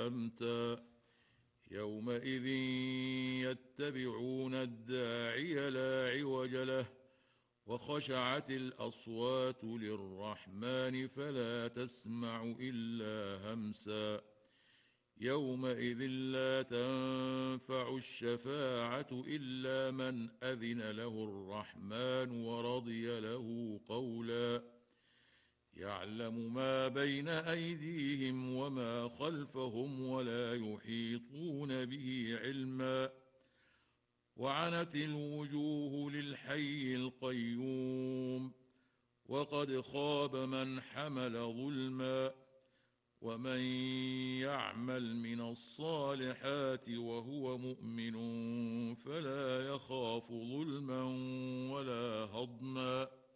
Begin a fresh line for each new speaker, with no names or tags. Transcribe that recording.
همتا يومئذ يتبعون الداعي لا عوج له وخشعت الأصوات للرحمن فلا تسمع إلا همسا يومئذ لا تنفع الشفاعة إلا من أذن له الرحمن ورضي له قولا يعلم ما بين أيديهم وما خلفهم ولا يحيطون به علما وعنت الوجوه للحي القيوم وقد خاب من حمل ظلما ومن يعمل من الصالحات وهو مؤمن فلا يخاف ظلما ولا هضما